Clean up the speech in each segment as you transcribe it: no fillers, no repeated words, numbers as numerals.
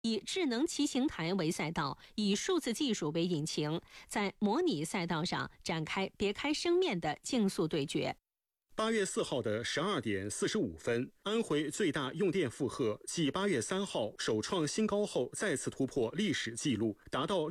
以智能骑行台为赛道，以数字技术为引擎，在模拟赛道上展开别开生面的竞速对决。 8月4号的12点45分，安徽最大用电负荷继8月3号首创新高后，再次突破历史纪录，达到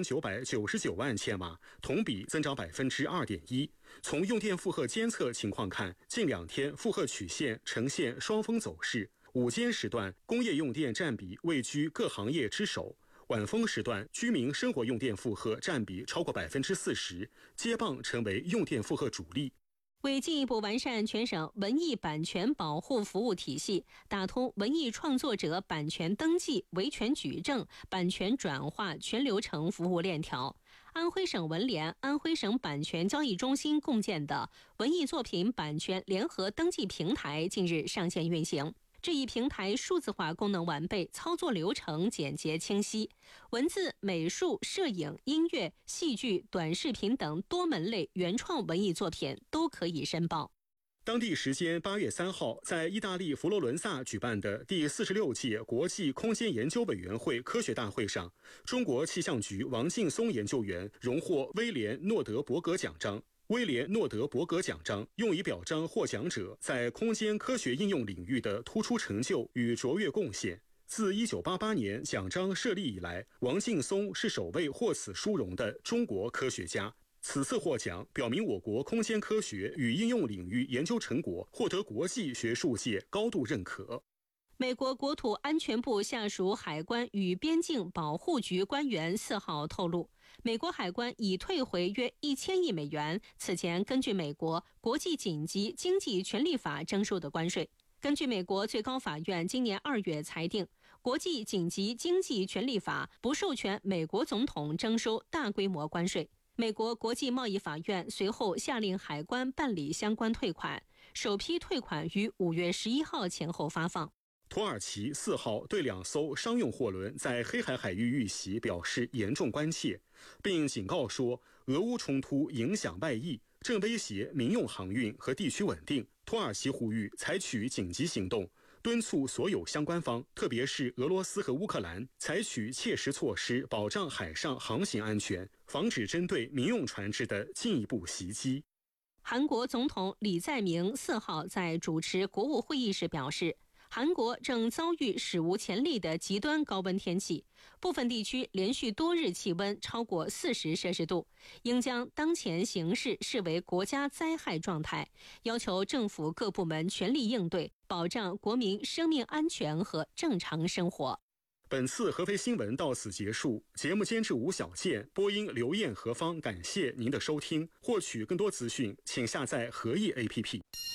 6999万千瓦，同比增长2.1%。从用电负荷监测情况看，近2天负荷曲线呈现双峰走势。午间时段，工业用电占比位居各行业之首；晚风时段，居民生活用电负荷占比超过40%，接棒成为用电负荷主力。 为进一步完善全省文艺版权保护服务体系，打通文艺创作者版权登记、维权举证、版权转化全流程服务链条，安徽省文联、安徽省版权交易中心共建的文艺作品版权联合登记平台近日上线运行。这一平台数字化功能完备，操作流程简洁清晰，文字、美术、摄影、音乐、戏剧、短视频等多门类原创文艺作品都可以申报。 当地时间8月3号，在意大利佛罗伦萨举办的第46届国际空间研究委员会科学大会上，中国气象局王劲松研究员荣获威廉诺德伯格奖章。威廉诺德伯格奖章用以表彰获奖者在空间科学应用领域的突出成就与卓越贡献。自1988年奖章设立以来，王劲松是首位获此殊荣的中国科学家。此次获奖表明我国空间科学与应用领域研究成果获得国际学术界高度认可。 美国国土安全部下属海关与边境保护局官员4号透露，美国海关已退回约1000亿美元此前根据美国国际紧急经济权利法征收的关税。根据美国最高法院今年2月裁定，国际紧急经济权利法不授权美国总统征收大规模关税。美国国际贸易法院随后下令海关办理相关退款，首批退款于5月11号前后发放。 土耳其4号对2艘商用货轮在黑海海域遇袭表示严重关切，并警告说，俄乌冲突影响外溢，正威胁民用航运和地区稳定。土耳其呼吁采取紧急行动，敦促所有相关方，特别是俄罗斯和乌克兰，采取切实措施保障海上航行安全，防止针对民用船只的进一步袭击。 韩国总统李在明4号在主持国务会议时表示，韩国正遭遇史无前例的极端高温天气，部分地区连续多日气温超过40摄氏度，应将当前形势视为国家灾害状态，要求政府各部门全力应对，保障国民生命安全和正常生活。 本次合肥新闻到此结束，节目监制吴小健，播音刘艳何芳，感谢您的收听。获取更多资讯，请下载合意 APP。